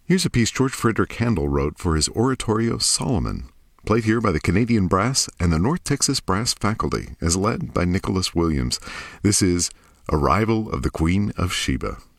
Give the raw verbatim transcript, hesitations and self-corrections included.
Here's a piece George Frederick Handel wrote for his oratorio Solomon, played here by the Canadian Brass and the North Texas Brass Faculty, as led by Nicholas Williams. This is Arrival of the Queen of Sheba.